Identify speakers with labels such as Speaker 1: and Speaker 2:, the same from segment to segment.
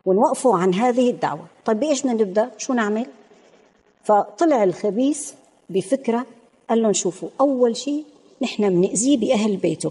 Speaker 1: ونوقفوا عن هذه الدعوة. طيب بإيش بدنا نبدأ؟ شو نعمل؟ فطلع الخبيث بفكرة، قال لهم شوفوا، أول شيء نحن بنأذيه بأهل بيته.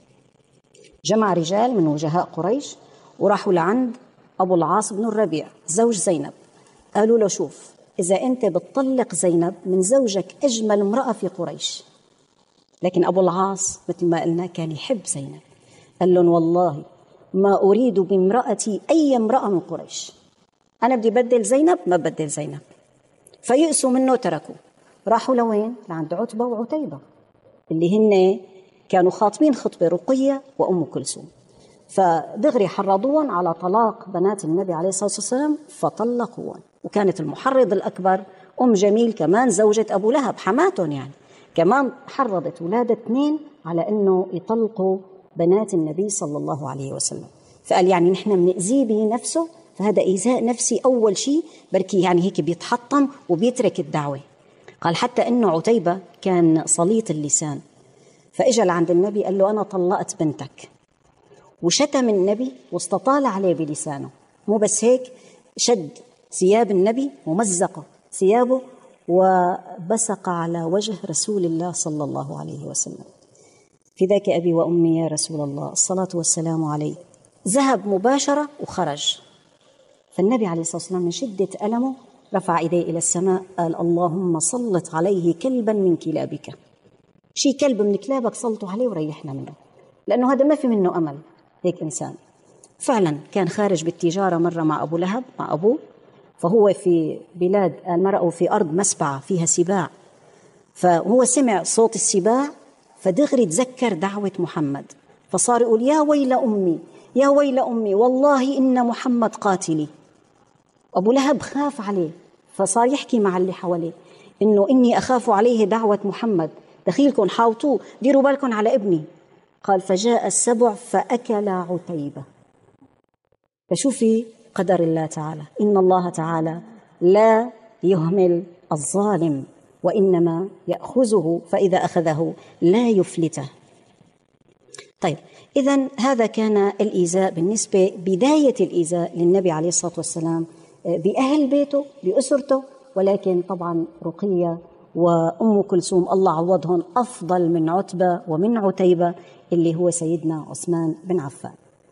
Speaker 1: جمع رجال من وجهاء قريش وراحوا لعند أبو العاص بن الربيع زوج زينب، قالوا له شوف، إذا أنت بتطلق زينب من زوجك أجمل امرأة في قريش. لكن أبو العاص مثل ما قلنا كان يحب زينب، قال لهم والله ما أريد بامرأتي أي امرأة من قريش، أنا بدي بدل زينب، ما بدل زينب. فيئسوا منه تركوا. راحوا لوين؟ لعند عتبة وعتيبة اللي هن كانوا خاطبين خطبة رقية وأم كلثوم، فدغري حرضوهم على طلاق بنات النبي عليه الصلاة والسلام فطلقوهم. وكانت المحرض الأكبر أم جميل كمان زوجة أبو لهب حماتهم، يعني كمان حرضت ولادة 2 على أنه يطلقوا بنات النبي صلى الله عليه وسلم. فقال يعني نحن بنأذيه بنفسه، فهذا إيذاء نفسي أول شيء، بركي يعني هيك بيتحطم وبيترك الدعوة. قال حتى أنه عتيبة كان صليط اللسان، فإجا لعند النبي قال له أنا طلقت بنتك، وشتم النبي واستطال عليه بلسانه. مو بس هيك، شد ثياب النبي ومزق ثيابه وبصق على وجه رسول الله صلى الله عليه وسلم. فداك أبي وأمي يا رسول الله، الصلاة والسلام عليك. ذهب مباشرة وخرج. فالنبي عليه الصلاة والسلام من شدة ألمه رفع إيديه إلى السماء، قال اللهم سلط عليه كلبا من كلابك، شي كلب من كلابك سلطوا عليه وريحنا منه، لأنه هذا ما في منه أمل هيك إنسان. فعلا كان خارج بالتجارة مرة مع أبو لهب مع أبوه، فهو في بلاد المرأة في أرض مسبعة فيها سباع، فهو سمع صوت السباع فدغري تذكر دعوة محمد، فصار يقول يا ويل أمي يا ويل أمي والله إن محمد قاتلي. أبو لهب خاف عليه، فصار يحكي مع اللي حواليه إنه إني أخاف عليه دعوة محمد، دخيلكم حاوطوه، ديروا بالكم على ابني. قال فجاء السبع فأكل عتيبة. فشوفي قدر الله تعالى، إن الله تعالى لا يهمل الظالم وإنما يأخذه، فإذا أخذه لا يفلته. طيب إذن هذا كان الإيذاء بالنسبة بداية الإيذاء للنبي عليه الصلاة والسلام بأهل بيته بأسرته. ولكن طبعا رقية وأم كلثوم الله عوضهم أفضل من عتبة ومن عتيبة اللي هو سيدنا عثمان بن عفان.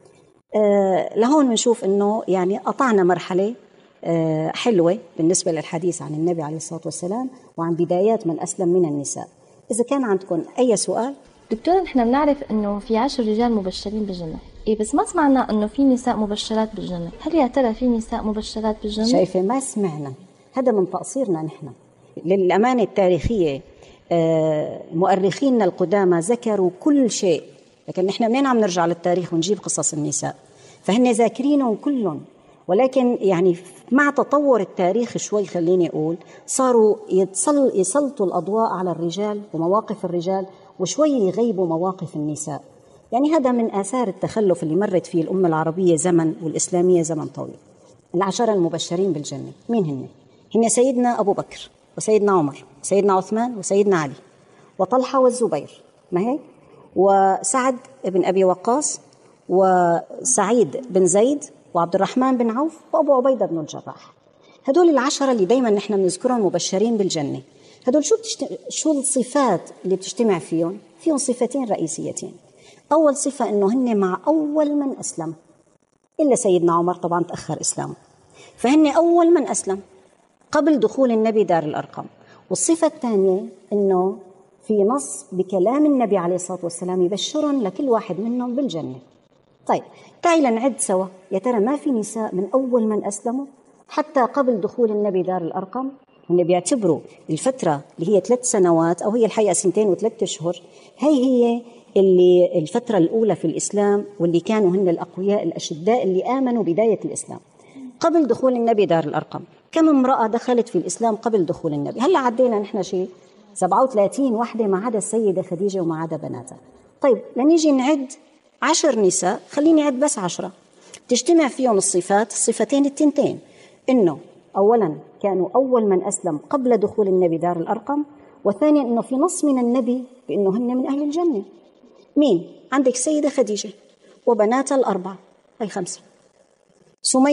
Speaker 1: لهون بنشوف أنه يعني قطعنا مرحلة حلوة بالنسبة للحديث عن النبي عليه الصلاة والسلام وعن بدايات من أسلم من النساء. إذا كان عندكم أي سؤال.
Speaker 2: دكتورة، نحن بنعرف أنه في 10 رجال مبشرين بالجنة، بس ما سمعنا أنه في نساء مبشرات بالجنة. هل يا ترى في نساء مبشرات بالجنة؟
Speaker 1: شايفة ما سمعنا، هذا من تقصيرنا نحن. للأمانة التاريخية مؤرخينا القدامى ذكروا كل شيء، لكن نحن منين عم نرجع للتاريخ ونجيب قصص النساء؟ فهن ذاكرينهم كلهم، ولكن يعني مع تطور التاريخ شوي خليني أقول صاروا يسلطوا الأضواء على الرجال ومواقف الرجال وشوي يغيبوا مواقف النساء. يعني هذا من آثار التخلف اللي مرت فيه الأمة العربية زمن والإسلامية زمن طويل. 10 المبشرين بالجنة مين هن؟ هن سيدنا أبو بكر وسيدنا عمر وسيدنا عثمان وسيدنا علي وطلحة والزبير، ما هيك؟ وسعد بن أبي وقاص وسعيد بن زيد وعبد الرحمن بن عوف وأبو عبيدة بن الجراح. هدول 10 اللي دايما نحن بنذكرهم مبشرين بالجنة. هدول شو الصفات اللي بتجتمع فيهم؟ فيهم صفتين رئيسيتين. أول صفة إنه هن مع أول من أسلم، إلا سيدنا عمر طبعا تأخر إسلامه، فهن أول من أسلم قبل دخول النبي دار الأرقم. والصفة الثانية إنه في نص بكلام النبي عليه الصلاة والسلام يبشرهم لكل واحد منهم بالجنة. طيب تعالوا نعد سوا، يا ترى ما في نساء من أول من أسلموا حتى قبل دخول النبي دار الأرقم؟ هن بيعتبروا الفترة اللي هي 3 سنوات أو هي الحقيقة 2 و3 أشهر هي اللي الفترة الأولى في الإسلام، واللي كانوا هن الأقوياء الأشداء اللي آمنوا بداية الإسلام قبل دخول النبي دار الأرقم. كم امرأة دخلت في الإسلام قبل دخول النبي؟ هلأ عدينا نحن شيء 37 وحدة ما عدا السيدة خديجة وما عدا بناتها. طيب لنيجي نعد 10 نساء، خليني أعد بس 10 تجتمع فيهم الصفتين التنتين، إنه أولا كانوا أول من أسلم قبل دخول النبي دار الأرقم، وثانيا إنه في نص من النبي بإنه هن من أهل الجنة. مين؟ عندك السيدة خديجة وبناتها 4، هي 5، سمية